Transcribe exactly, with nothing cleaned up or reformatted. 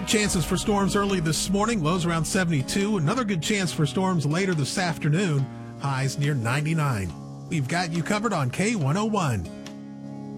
Good chances for storms early this morning, lows around seventy-two. Another good chance for storms later this afternoon, highs near ninety-nine. We've got you covered on K one oh one.